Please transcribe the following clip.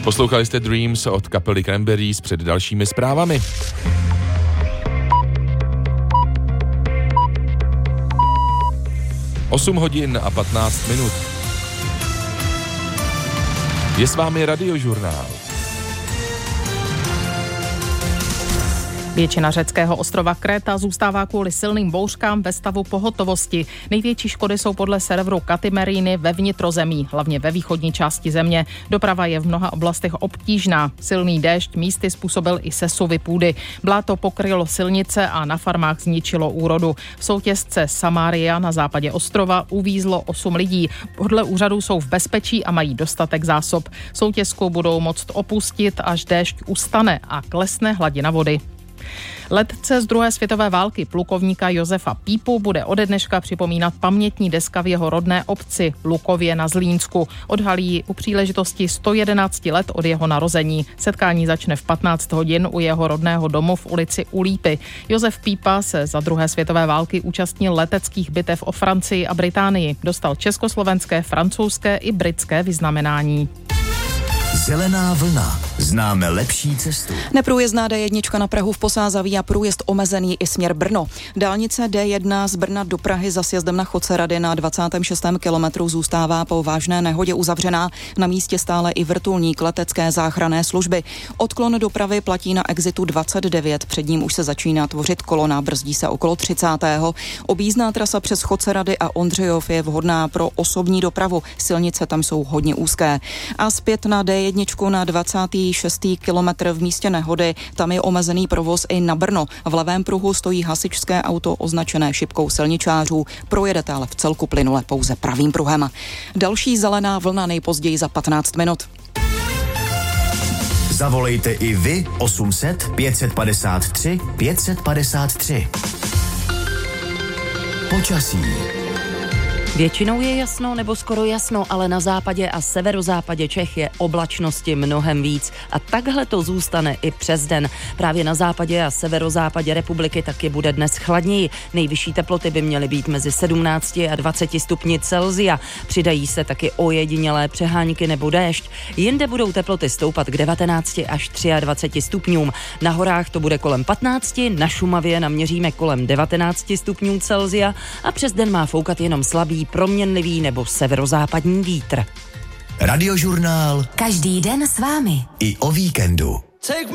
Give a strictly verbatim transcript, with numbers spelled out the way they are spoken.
Poslouchali jste Dreams od kapely Cranberries před dalšími zprávami. osm hodin a patnáct minut. Je s vámi Radiožurnál. Většina řeckého ostrova Kréta zůstává kvůli silným bouřkám ve stavu pohotovosti. Největší škody jsou podle serveru Katimeríny ve vnitrozemí, hlavně ve východní části země. Doprava je v mnoha oblastech obtížná. Silný déšť místy způsobil i sesuvy půdy. Bláto pokrylo silnice a na farmách zničilo úrodu. V soutěsce Samária na západě ostrova uvízlo osm lidí. Podle úřadů jsou v bezpečí a mají dostatek zásob. Soutěsku budou moct opustit, až déšť ustane a klesne hladina vody. Letce z druhé světové války plukovníka Josefa Pípu bude ode dneška připomínat pamětní deska v jeho rodné obci Lukově na Zlínsku. Odhalí ji u příležitosti sto jedenáct let od jeho narození. Setkání začne v patnáct hodin u jeho rodného domu v ulici U Lípy. Josef Pípa se za druhé světové války účastnil leteckých bitev o Francii a Británii. Dostal československé, francouzské i britské vyznamenání. Zelená vlna. Známe lepší cestu. Neprůjezdná dé jedna na Prahu v Posázaví a průjezd omezený i směr Brno. Dálnice dé jedna z Brna do Prahy za sjezdem na Chodcerady na dvacátém šestém kilometru zůstává po vážné nehodě uzavřená. Na místě stále i vrtulník letecké záchranné služby. Odklon dopravy platí na exitu dvacet devět. Před ním už se začíná tvořit kolona, brzdí se okolo třicátého Objízdná trasa přes Chodcerady a Ondřejov je vhodná pro osobní dopravu. Silnice tam jsou hodně úzké. A zpět na dé jedna na dvacátém šestém kilometr v místě nehody, tam je omezený provoz i na Brno. V levém pruhu stojí hasičské auto označené šipkou silničářů. Projedete ale v celku plynule pouze pravým pruhem. Další zelená vlna nejpozději za patnáct minut. Zavolejte i vy osm set pět padesát tři pět padesát tři. Počasí. Většinou je jasno nebo skoro jasno, ale na západě a severozápadě Čech je oblačnosti mnohem víc. A takhle to zůstane i přes den. Právě na západě a severozápadě republiky taky bude dnes chladněji. Nejvyšší teploty by měly být mezi sedmnácti a dvaceti stupni Celsia. Přidají se taky ojedinělé přehánky nebo déšť. Jinde budou teploty stoupat k devatenácti až dvaceti třemi stupňům. Na horách to bude kolem patnácti, na Šumavě naměříme kolem devatenácti stupňů Celsia a přes den má foukat jenom slabý proměnlivý nebo severozápadní vítr. Radiožurnál. Každý den s vámi. I o víkendu.